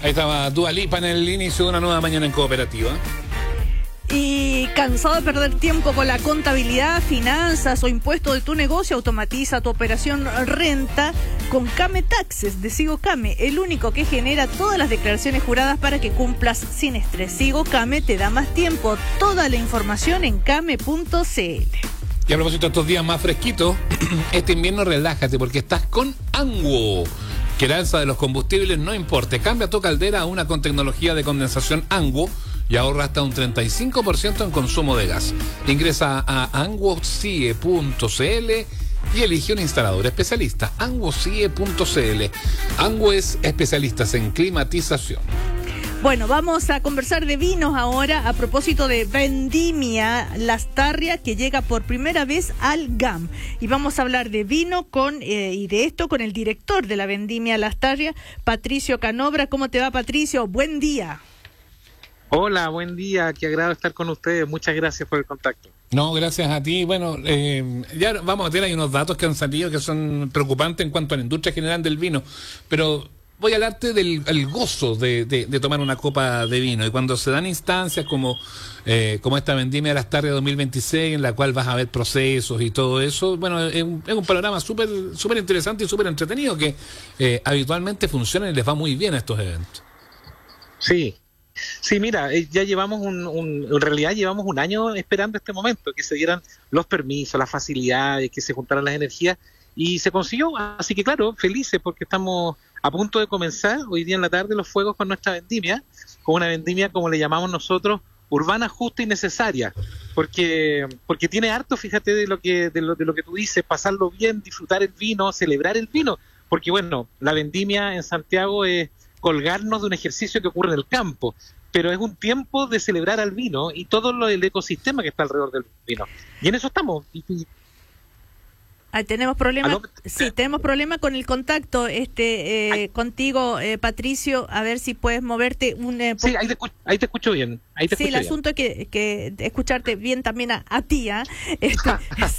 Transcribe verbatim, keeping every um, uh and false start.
Ahí estaba Dua Lipa en el inicio de una nueva mañana en Cooperativa. Y cansado de perder tiempo con la contabilidad, finanzas o impuesto de tu negocio, automatiza tu operación renta con Came Taxes de Sigo Came, el único que genera todas las declaraciones juradas para que cumplas sin estrés. Sigo Came te da más tiempo. Toda la información en came punto c l. Y a propósito de estos días más fresquitos, este invierno relájate porque estás con Anguo. Que el alza de los combustibles no importe. Cambia tu caldera a una con tecnología de condensación Anguo y ahorra hasta un treinta y cinco por ciento en consumo de gas. Ingresa a anguocie punto c l y elige un instalador especialista. anguocie punto c l. Anguo es especialistas en climatización. Bueno, vamos a conversar de vinos ahora a propósito de Vendimia Lastarria, que llega por primera vez al G A M. Y vamos a hablar de vino con eh, y de esto con el director de la Vendimia Lastarria, Patricio Canobra. ¿Cómo te va, Patricio? Buen día. Hola, buen día. Qué agrado estar con ustedes. Muchas gracias por el contacto. No, gracias a ti. Bueno, eh, ya vamos a tener, hay unos datos que han salido que son preocupantes en cuanto a la industria general del vino, pero voy a hablarte del el gozo de, de, de tomar una copa de vino. Y cuando se dan instancias como eh, como esta Vendimia de Lastarria dos mil veintiséis, en la cual vas a ver procesos y todo eso, bueno, es un, es un panorama súper súper interesante y súper entretenido que eh, habitualmente funciona y les va muy bien a estos eventos. Sí, sí, mira, eh, ya llevamos un, un, en realidad llevamos un año esperando este momento, que se dieran los permisos, las facilidades, que se juntaran las energías, y se consiguió. Así que claro, felices porque estamos a punto de comenzar hoy día en la tarde los fuegos con nuestra vendimia, con una vendimia, como le llamamos nosotros, urbana, justa y necesaria, porque porque tiene harto, fíjate, de lo que de lo, de lo que tú dices, pasarlo bien, disfrutar el vino, celebrar el vino, porque bueno, la vendimia en Santiago es colgarnos de un ejercicio que ocurre en el campo, pero es un tiempo de celebrar al vino y todo lo, el ecosistema que está alrededor del vino, y en eso estamos. y, y Ah, tenemos problemas, sí, tenemos problemas con el contacto este eh, contigo, eh, Patricio, a ver si puedes moverte un eh, sí, ahí te, escucho, ahí te escucho bien. Ahí te sí, escucho el bien. asunto es que, que escucharte bien también a, a ti, ¿eh? este,